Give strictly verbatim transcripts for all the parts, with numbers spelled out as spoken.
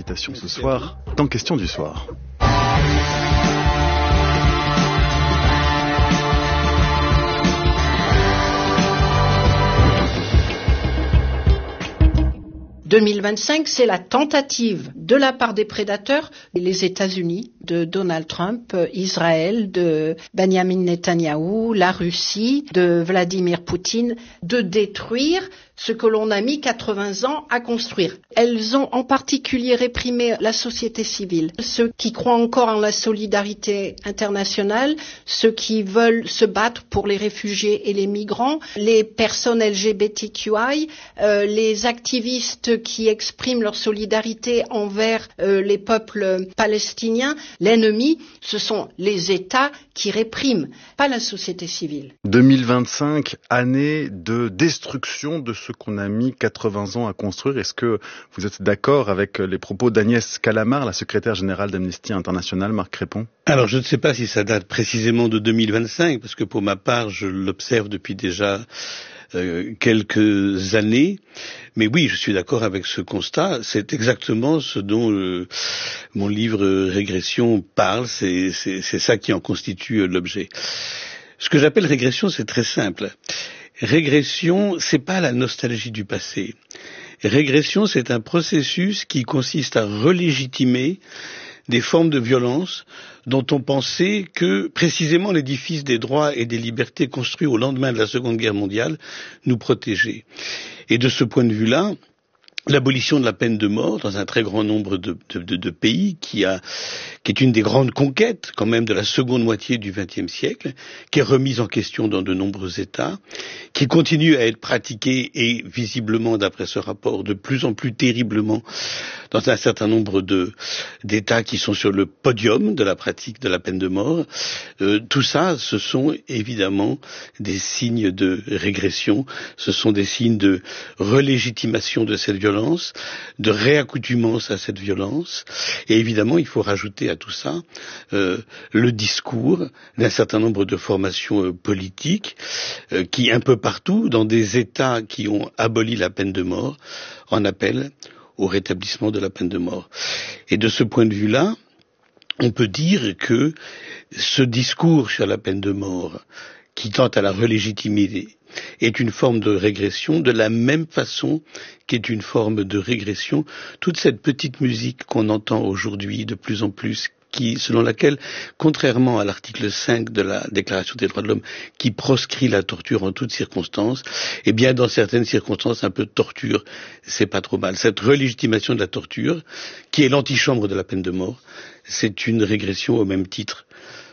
invitation ce soir dans Question du soir. deux mille vingt-cinq, c'est la tentative de la part des prédateurs, les États-Unis, de Donald Trump, Israël, de Benjamin Netanyahou, la Russie, de Vladimir Poutine, de détruire ce que l'on a mis quatre-vingts ans à construire. Elles ont en particulier réprimé la société civile, ceux qui croient encore en la solidarité internationale, ceux qui veulent se battre pour les réfugiés et les migrants, les personnes L G B T Q I, euh, les activistes qui expriment leur solidarité envers euh, les peuples palestiniens. L'ennemi, ce sont les États qui répriment, pas la société civile. deux mille vingt-cinq, année de destruction de ce qu'on a mis quatre-vingts ans à construire. Est-ce que vous êtes d'accord avec les propos d'Agnès Callamard, la secrétaire générale d'Amnesty International, Marc Crépon? Alors, je ne sais pas si ça date précisément de deux mille vingt-cinq, parce que pour ma part, je l'observe depuis déjà euh, quelques années. Mais oui, je suis d'accord avec ce constat. C'est exactement ce dont euh, mon livre Régression parle. C'est, c'est, c'est ça qui en constitue l'objet. Ce que j'appelle régression, c'est très simple. Régression, c'est pas la nostalgie du passé. Régression, c'est un processus qui consiste à relégitimer des formes de violence dont on pensait que précisément l'édifice des droits et des libertés construit au lendemain de la Seconde Guerre mondiale nous protégeait. Et de ce point de vue-là, l'abolition de la peine de mort dans un très grand nombre de, de, de, de pays, qui, a, qui est une des grandes conquêtes quand même de la seconde moitié du vingtième siècle, qui est remise en question dans de nombreux États, qui continue à être pratiquée et visiblement, d'après ce rapport, de plus en plus terriblement dans un certain nombre de, d'États qui sont sur le podium de la pratique de la peine de mort. Euh, tout ça, ce sont évidemment des signes de régression, ce sont des signes de relégitimation de cette violence, de réaccoutumance à cette violence, et évidemment il faut rajouter à tout ça euh, le discours d'un certain nombre de formations euh, politiques euh, qui un peu partout dans des États qui ont aboli la peine de mort en appellent au rétablissement de la peine de mort. Et de ce point de vue-là, on peut dire que ce discours sur la peine de mort qui tente à la relégitimer est une forme de régression, de la même façon qu'est une forme de régression toute cette petite musique qu'on entend aujourd'hui de plus en plus, qui, selon laquelle, contrairement à l'article cinq de la Déclaration des droits de l'homme, qui proscrit la torture en toutes circonstances, eh bien, dans certaines circonstances, un peu de torture, c'est pas trop mal. Cette relégitimation de la torture, qui est l'antichambre de la peine de mort, c'est une régression au même titre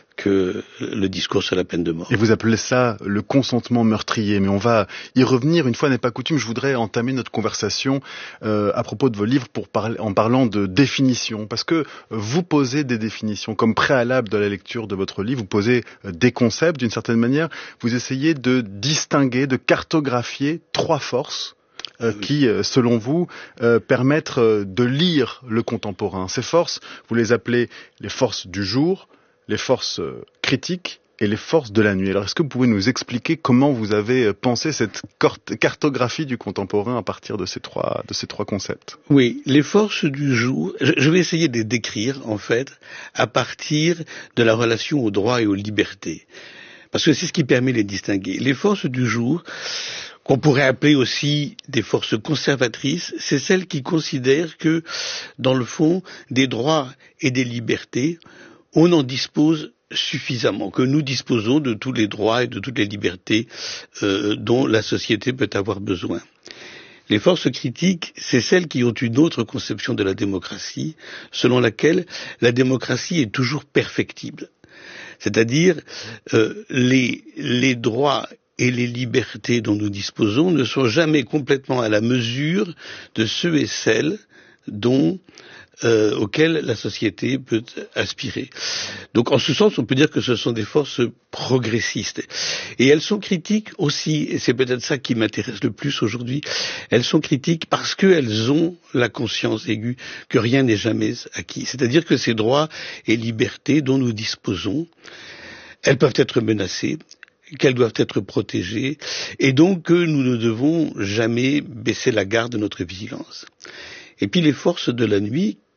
que le discours sur la peine de mort. Et vous appelez ça le consentement meurtrier, mais on va y revenir une fois n'est pas coutume. Je voudrais entamer notre conversation euh, à propos de vos livres pour parler, en parlant de définition, parce que vous posez des définitions comme préalable de la lecture de votre livre, vous posez des concepts d'une certaine manière, vous essayez de distinguer, de cartographier trois forces Euh, oui. qui, euh, selon vous, euh, permettent euh, de lire le contemporain. Ces forces, vous les appelez les forces du jour, les forces euh, critiques et les forces de la nuit. Alors, est-ce que vous pouvez nous expliquer comment vous avez pensé cette cartographie du contemporain à partir de ces trois, de ces trois concepts? Oui, les forces du jour, je vais essayer de les décrire, en fait, à partir de la relation aux droits et aux libertés. Parce que c'est ce qui permet de les distinguer. Les forces du jour, qu'on pourrait appeler aussi des forces conservatrices, c'est celles qui considèrent que, dans le fond, des droits et des libertés, on en dispose suffisamment, que nous disposons de tous les droits et de toutes les libertés euh, dont la société peut avoir besoin. Les forces critiques, c'est celles qui ont une autre conception de la démocratie, selon laquelle la démocratie est toujours perfectible. C'est-à-dire, euh, les, les droits et les libertés dont nous disposons ne sont jamais complètement à la mesure de ceux et celles dont Euh, auxquelles la société peut aspirer. Donc en ce sens, on peut dire que ce sont des forces progressistes. Et elles sont critiques aussi, et c'est peut-être ça qui m'intéresse le plus aujourd'hui, elles sont critiques parce qu'elles ont la conscience aiguë que rien n'est jamais acquis. C'est-à-dire que ces droits et libertés dont nous disposons, elles peuvent être menacées, qu'elles doivent être protégées, et donc que nous ne devons jamais baisser la garde de notre vigilance. Et puis les forces de la nuit,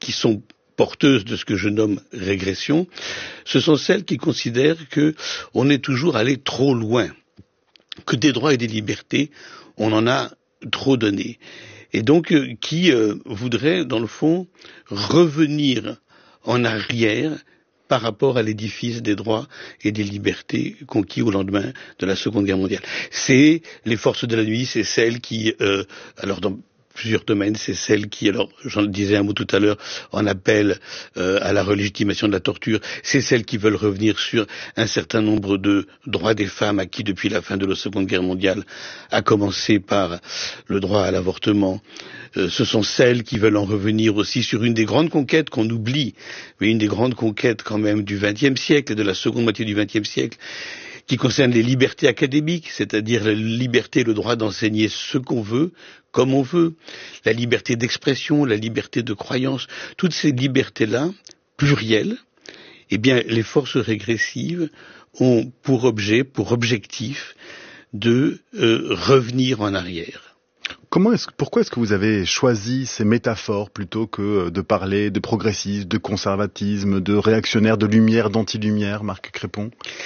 qui sont porteuses de ce que je nomme régression, ce sont celles qui considèrent que on est toujours allé trop loin, que des droits et des libertés, on en a trop donné. Et donc, euh, qui euh, voudraient, dans le fond, revenir en arrière par rapport à l'édifice des droits et des libertés conquis au lendemain de la Seconde Guerre mondiale. C'est les forces de la nuit, c'est celles qui, euh, alors dans plusieurs domaines, c'est celles qui, alors j'en disais un mot tout à l'heure, en appellent euh, à la relégitimation de la torture, c'est celles qui veulent revenir sur un certain nombre de droits des femmes acquis depuis la fin de la Seconde Guerre mondiale, à commencer par le droit à l'avortement. Euh, ce sont celles qui veulent en revenir aussi sur une des grandes conquêtes qu'on oublie, mais une des grandes conquêtes quand même du vingtième siècle, de la seconde moitié du vingtième siècle, qui concerne les libertés académiques, c'est-à-dire la liberté, le droit d'enseigner ce qu'on veut, comme on veut, la liberté d'expression, la liberté de croyance, toutes ces libertés-là, plurielles, eh bien, les forces régressives ont pour objet, pour objectif, de euh, revenir en arrière. Comment est-ce, pourquoi est-ce que vous avez choisi ces métaphores plutôt que de parler de progressisme, de conservatisme, de réactionnaire, de lumière, d'anti-lumière, Marc Crépon ?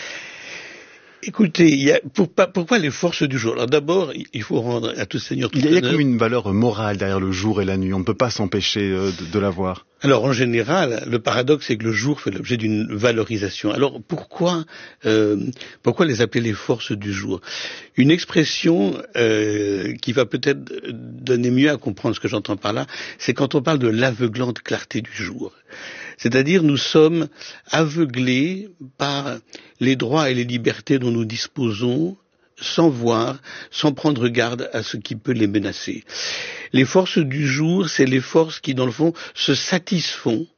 Écoutez, il y a, pour, pourquoi les forces du jour? Alors d'abord, il faut rendre à tout seigneur tout honneur. Il y a, honneur. comme une valeur morale derrière le jour et la nuit. On ne peut pas s'empêcher euh, de, de la voir. Alors en général, le paradoxe c'est que le jour fait l'objet d'une valorisation. Alors pourquoi, euh, pourquoi les appeler les forces du jour? Une expression euh, qui va peut-être donner mieux à comprendre ce que j'entends par là, c'est quand on parle de l'aveuglante clarté du jour. C'est-à-dire nous sommes aveuglés par les droits et les libertés dont nous disposons, sans voir, sans prendre garde à ce qui peut les menacer. Les forces du jour, c'est les forces qui, dans le fond, se satisfont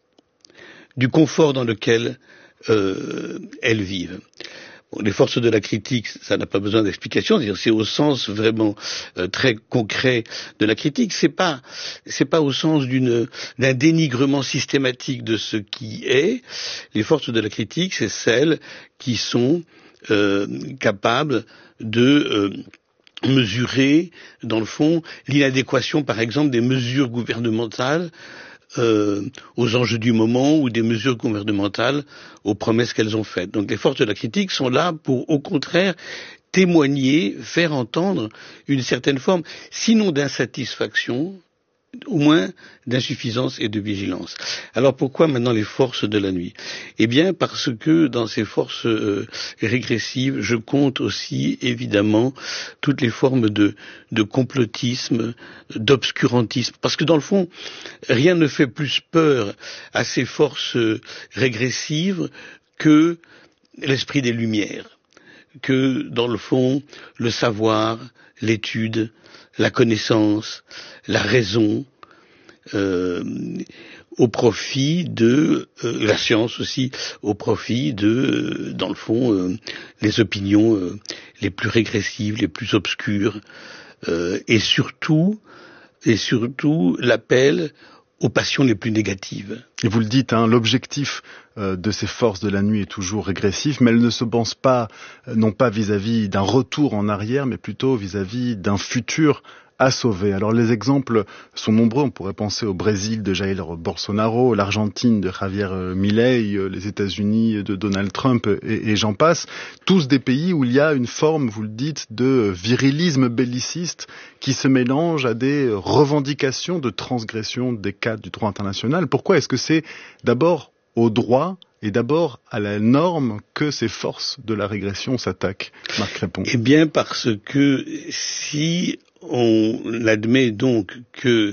du confort dans lequel euh, elles vivent. Bon, les forces de la critique, ça n'a pas besoin d'explication, c'est-à-dire c'est au sens vraiment euh, très concret de la critique. C'est pas, c'est pas au sens d'une d'un dénigrement systématique de ce qui est. Les forces de la critique, c'est celles qui sont euh, capables de euh, mesurer, dans le fond, l'inadéquation, par exemple, des mesures gouvernementales Euh, aux enjeux du moment ou des mesures gouvernementales aux promesses qu'elles ont faites. Donc les forces de la critique sont là pour, au contraire, témoigner, faire entendre une certaine forme, sinon d'insatisfaction, au moins d'insuffisance et de vigilance. Alors pourquoi maintenant les forces de la nuit? Eh bien parce que dans ces forces euh, régressives, je compte aussi évidemment toutes les formes de, de complotisme, d'obscurantisme. Parce que dans le fond, rien ne fait plus peur à ces forces euh, régressives que l'esprit des Lumières, que dans le fond, le savoir, l'étude, la connaissance, la raison, euh, au profit de euh, la science aussi, au profit de, euh, dans le fond, euh, les opinions euh, les plus régressives, les plus obscures, euh, et surtout, et surtout l'appel aux passions les plus négatives. Et vous le dites, hein, l'objectif euh, de ces forces de la nuit est toujours régressif, mais elles ne se pensent pas, euh, non pas vis-à-vis d'un retour en arrière, mais plutôt vis-à-vis d'un futur à sauver. Alors les exemples sont nombreux, on pourrait penser au Brésil de Jair Bolsonaro, l'Argentine de Javier Milei, les États-Unis de Donald Trump et, et j'en passe. Tous des pays où il y a une forme, vous le dites, de virilisme belliciste qui se mélange à des revendications de transgression des cadres du droit international. Pourquoi est-ce que c'est d'abord au droit et d'abord à la norme que ces forces de la régression s'attaquent, Marc Crépon? Eh bien parce que si on admet donc que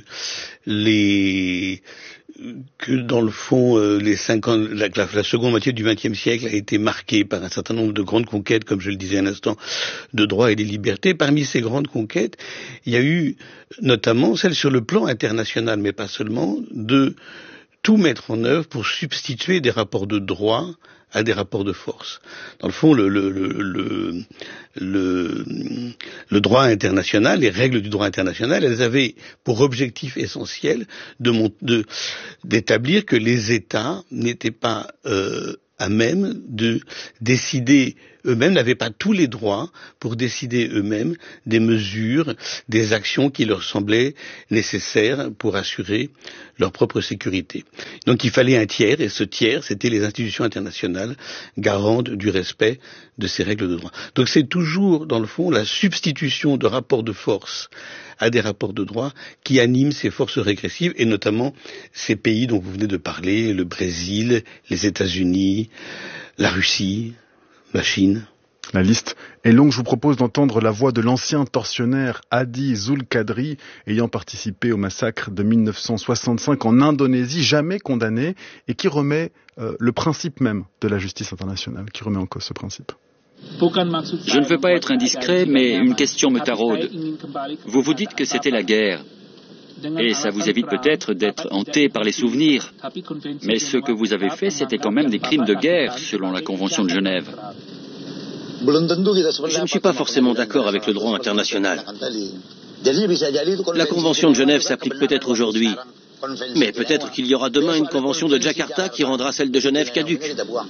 les que dans le fond euh, les cinquante la, la, la seconde moitié du vingtième siècle a été marquée par un certain nombre de grandes conquêtes, comme je le disais un instant, de droits et des libertés. Parmi ces grandes conquêtes, il y a eu notamment celle sur le plan international, mais pas seulement, de tout mettre en œuvre pour substituer des rapports de droit à des rapports de force. Dans le fond, le, le, le, le, le, le droit international, les règles du droit international, elles avaient pour objectif essentiel de, de, d'établir que les États n'étaient pas euh, à même de décider eux-mêmes n'avaient pas tous les droits pour décider eux-mêmes des mesures, des actions qui leur semblaient nécessaires pour assurer leur propre sécurité. Donc il fallait un tiers, et ce tiers, c'était les institutions internationales garantes du respect de ces règles de droit. Donc c'est toujours, dans le fond, la substitution de rapports de force à des rapports de droit qui animent ces forces régressives, et notamment ces pays dont vous venez de parler, le Brésil, les États-Unis, la Russie, la Chine. La liste est longue. Je vous propose d'entendre la voix de l'ancien tortionnaire Hadi Zulkadri, ayant participé au massacre de mille neuf cent soixante-cinq en Indonésie, jamais condamné, et qui remet euh, le principe même de la justice internationale, qui remet en cause ce principe. Je ne veux pas être indiscret, mais une question me taraude. Vous vous dites que c'était la guerre, et ça vous évite peut-être d'être hanté par les souvenirs. Mais ce que vous avez fait, c'était quand même des crimes de guerre, selon la Convention de Genève. Je ne suis pas forcément d'accord avec le droit international. La Convention de Genève s'applique peut-être aujourd'hui, mais peut-être qu'il y aura demain une convention de Jakarta qui rendra celle de Genève caduque.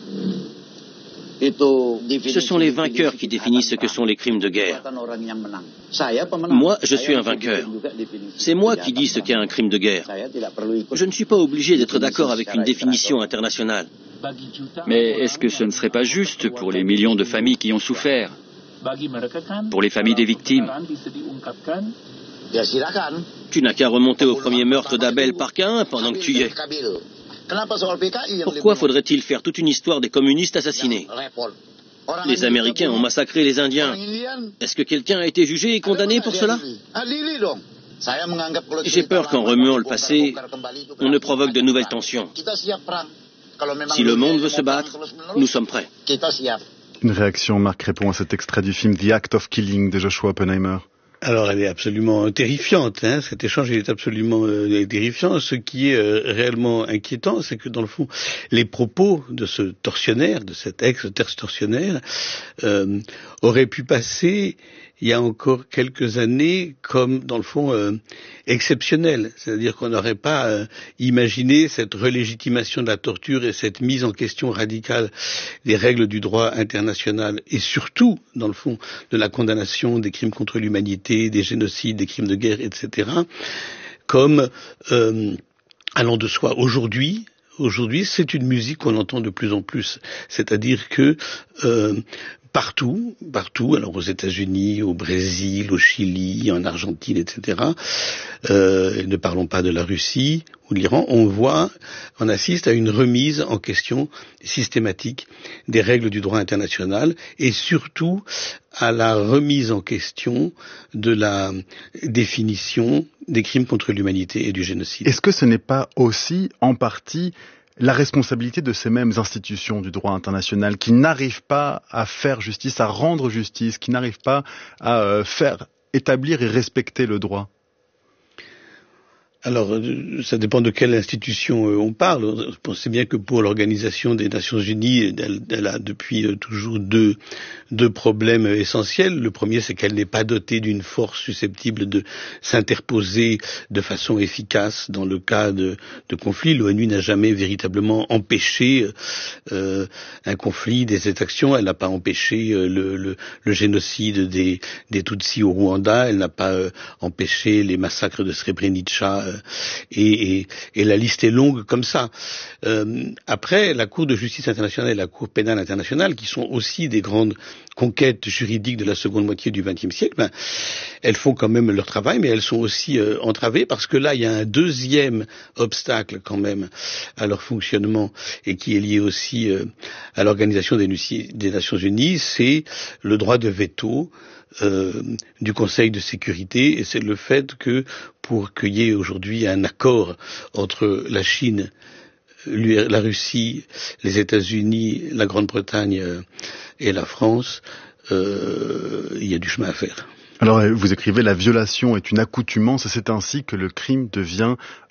Ce sont les vainqueurs qui définissent ce que sont les crimes de guerre. Moi, je suis un vainqueur. C'est moi qui dis ce qu'est un crime de guerre. Je ne suis pas obligé d'être d'accord avec une définition internationale. Mais est-ce que ce ne serait pas juste pour les millions de familles qui ont souffert, pour les familles des victimes? Tu n'as qu'à remonter au premier meurtre d'Abel par Caïn pendant que tu y es. Pourquoi faudrait-il faire toute une histoire des communistes assassinés? Les Américains ont massacré les Indiens. Est-ce que quelqu'un a été jugé et condamné pour cela? J'ai peur qu'en remuant le passé, on ne provoque de nouvelles tensions. Si le monde veut se battre, nous sommes prêts. Une réaction, Marc répond à cet extrait du film The Act of Killing de Joshua Oppenheimer. Alors, elle est absolument terrifiante, hein. Cet échange il est absolument euh, terrifiant. Ce qui est euh, réellement inquiétant, c'est que dans le fond, les propos de ce tortionnaire, de cet ex-tortionnaire, euh, auraient pu passer il y a encore quelques années comme, dans le fond, euh, exceptionnel. C'est-à-dire qu'on n'aurait pas euh, imaginé cette relégitimation de la torture et cette mise en question radicale des règles du droit international, et surtout, dans le fond, de la condamnation des crimes contre l'humanité, des génocides, des crimes de guerre, et cetera, comme euh, allant de soi. Aujourd'hui, aujourd'hui, c'est une musique qu'on entend de plus en plus. C'est-à-dire que euh, Partout, partout, alors aux États-Unis, au Brésil, au Chili, en Argentine, et cetera. Euh, ne parlons pas de la Russie ou de l'Iran. On voit, on assiste à une remise en question systématique des règles du droit international, et surtout à la remise en question de la définition des crimes contre l'humanité et du génocide. Est-ce que ce n'est pas aussi, en partie, la responsabilité de ces mêmes institutions du droit international qui n'arrivent pas à faire justice, à rendre justice, qui n'arrivent pas à euh, faire établir et respecter le droit? Alors, ça dépend de quelle institution on parle. Je pense bien que pour l'Organisation des Nations Unies, elle, elle a depuis toujours deux, deux problèmes essentiels. Le premier, c'est qu'elle n'est pas dotée d'une force susceptible de s'interposer de façon efficace dans le cas de, de conflits. L'ONU n'a jamais véritablement empêché euh, un conflit, des exactions. Elle n'a pas empêché euh, le, le, le génocide des, des Tutsis au Rwanda. Elle n'a pas euh, empêché les massacres de Srebrenica. Euh, Et, et, et la liste est longue comme ça. Euh, après, la Cour de justice internationale et la Cour pénale internationale, qui sont aussi des grandes conquêtes juridiques de la seconde moitié du vingtième siècle, ben, elles font quand même leur travail, mais elles sont aussi euh, entravées, parce que là, il y a un deuxième obstacle quand même à leur fonctionnement, et qui est lié aussi euh, à l'Organisation des, des Nations Unies, c'est le droit de veto Euh, du Conseil de sécurité, et c'est le fait que pour qu'il y ait aujourd'hui un accord entre la Chine, la Russie, les États-Unis, la Grande-Bretagne et la France, euh, il y a du chemin à faire. Alors, vous écrivez, la violation est une accoutumance, et c'est ainsi que le crime devient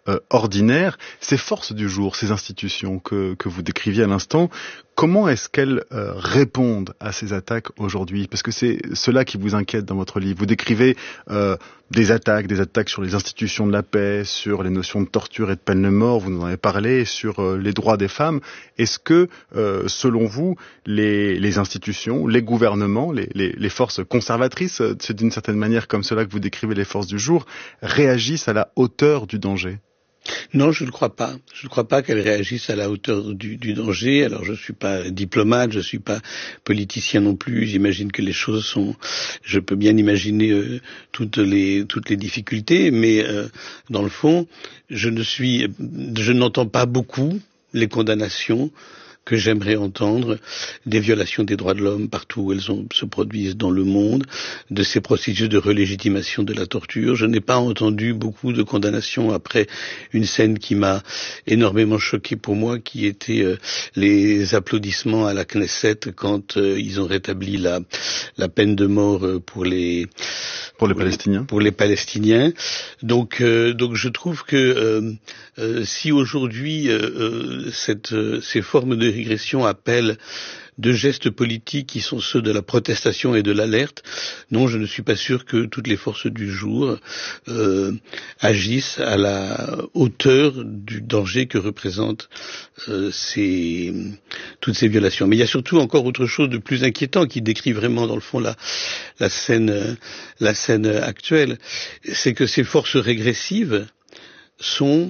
euh, ordinaire. Ces forces du jour, ces institutions que, que vous décriviez à l'instant, comment est-ce qu'elles euh, répondent à ces attaques aujourd'hui? Parce que c'est cela qui vous inquiète dans votre livre. Vous décrivez euh, des attaques, des attaques sur les institutions de la paix, sur les notions de torture et de peine de mort, vous en avez parlé, sur euh, les droits des femmes. Est-ce que, euh, selon vous, les, les institutions, les gouvernements, les, les, les forces conservatrices, c'est d'une certaine manière comme cela que vous décrivez les forces du jour, réagissent à la hauteur du danger? Non, je ne crois pas. Je ne crois pas qu'elles réagissent à la hauteur du, du danger. Alors, je ne suis pas diplomate, je ne suis pas politicien non plus. J'imagine que les choses sont... Je peux bien imaginer euh, toutes les toutes les difficultés, mais euh, dans le fond, je ne suis, je n'entends pas beaucoup les condamnations que j'aimerais entendre des violations des droits de l'homme partout où elles ont, se produisent dans le monde, de ces processus de relégitimation de la torture. Je n'ai pas entendu beaucoup de condamnations après une scène qui m'a énormément choqué pour moi, qui était euh, les applaudissements à la Knesset quand euh, ils ont rétabli la, la peine de mort euh, pour les pour les Palestiniens. Pour les Palestiniens. Donc, euh, donc je trouve que euh, euh, si aujourd'hui euh, euh, cette, euh, ces formes de régression appellent de gestes politiques qui sont ceux de la protestation et de l'alerte, non, je ne suis pas sûr que toutes les forces du jour euh, agissent à la hauteur du danger que représentent euh, ces, toutes ces violations. Mais il y a surtout encore autre chose de plus inquiétant qui décrit vraiment dans le fond la, la scène, la scène actuelle, c'est que ces forces régressives sont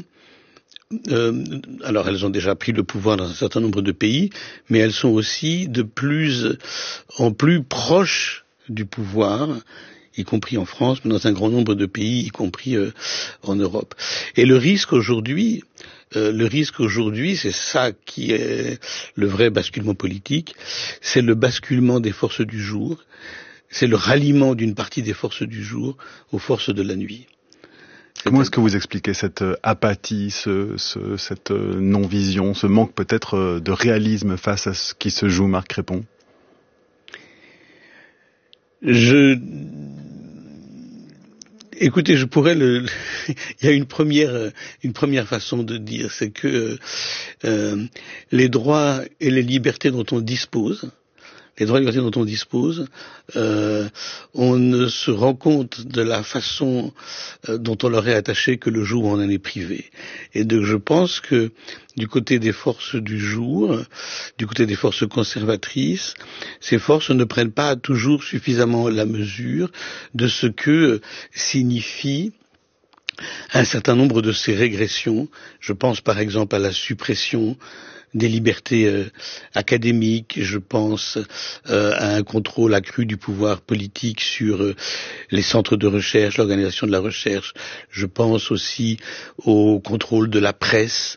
Euh, alors elles ont déjà pris le pouvoir dans un certain nombre de pays, mais elles sont aussi de plus en plus proches du pouvoir, y compris en France, mais dans un grand nombre de pays, y compris euh, en Europe. Et le risque aujourd'hui, euh, le risque aujourd'hui, c'est ça qui est le vrai basculement politique, c'est le basculement des forces du jour, c'est le ralliement d'une partie des forces du jour aux forces de la nuit. Comment est-ce que vous expliquez cette euh, apathie, ce, ce, cette euh, non-vision, ce manque peut-être euh, de réalisme face à ce qui se joue, Marc Crépon? Je... Écoutez, je pourrais le... Il y a une première, une première façon de dire, c'est que euh, les droits et les libertés dont on dispose, les droits et libertés dont on dispose, euh, on ne se rend compte de la façon euh, dont on leur est attaché que le jour où on en est privé. Et donc je pense que du côté des forces du jour, du côté des forces conservatrices, ces forces ne prennent pas toujours suffisamment la mesure de ce que signifie un certain nombre de ces régressions. Je pense par exemple à la suppression des libertés euh, académiques, je pense euh, à un contrôle accru du pouvoir politique sur euh, les centres de recherche, l'organisation de la recherche, je pense aussi au contrôle de la presse.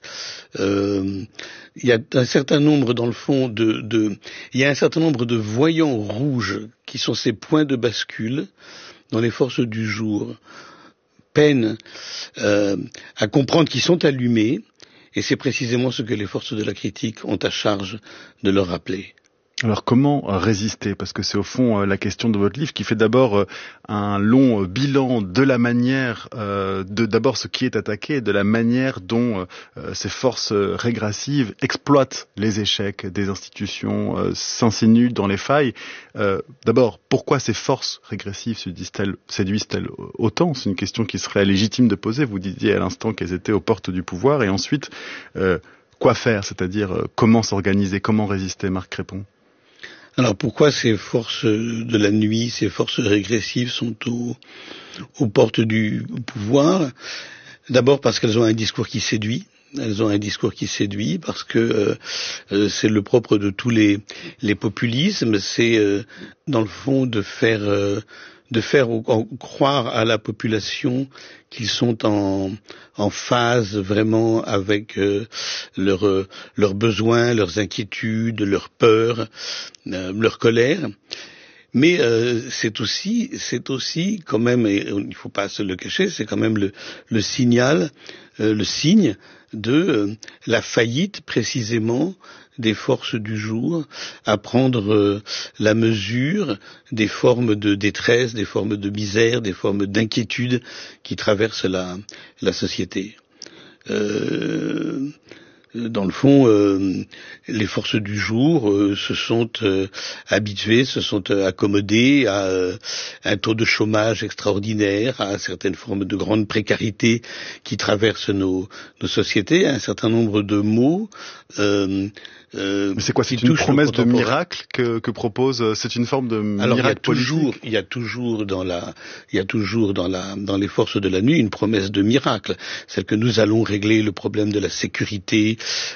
Euh, il y a un certain nombre, dans le fond, de, de, il y a un certain nombre de voyants rouges qui sont ces points de bascule dans les forces du jour, peinent euh, à comprendre qu'ils sont allumés. Et c'est précisément ce que les forces de la critique ont à charge de leur rappeler. Alors comment résister? Parce que c'est au fond la question de votre livre qui fait d'abord un long bilan de la manière, euh, de d'abord ce qui est attaqué, de la manière dont euh, ces forces régressives exploitent les échecs des institutions, euh, s'insinuent dans les failles. Euh, d'abord, pourquoi ces forces régressives séduisent-elles, séduisent-elles autant? C'est une question qui serait légitime de poser. Vous disiez à l'instant qu'elles étaient aux portes du pouvoir. Et ensuite, euh, quoi faire? C'est-à-dire euh, comment s'organiser, comment résister, Marc Crépon? Alors pourquoi ces forces de la nuit, ces forces régressives sont aux, aux portes du pouvoir? D'abord parce qu'elles ont un discours qui séduit. Elles ont un discours qui séduit parce que euh, c'est le propre de tous les, les populismes, c'est euh, dans le fond de faire euh, de faire croire à la population qu'ils sont en, en phase vraiment avec euh, leurs euh, leurs besoins, leurs inquiétudes, leurs peurs, euh, leur colère. Mais euh, c'est aussi, c'est aussi quand même, et il ne faut pas se le cacher, c'est quand même le, le signal, euh, le signe de euh, la faillite précisément des forces du jour à prendre euh, la mesure des formes de détresse, des formes de misère, des formes d'inquiétude qui traversent la, la société. euh, dans le fond, euh, les forces du jour euh, se sont euh, habituées, se sont euh, accommodées à euh, un taux de chômage extraordinaire, à certaines formes de grande précarité qui traversent nos, nos sociétés, à un certain nombre de maux. Euh, Euh, Mais c'est quoi? C'est une promesse de miracle que, que propose. C'est une forme de Alors, miracle il y a toujours, politique. il y a toujours dans la, il y a toujours dans la, dans les forces de la nuit une promesse de miracle, celle que nous allons régler le problème de la sécurité,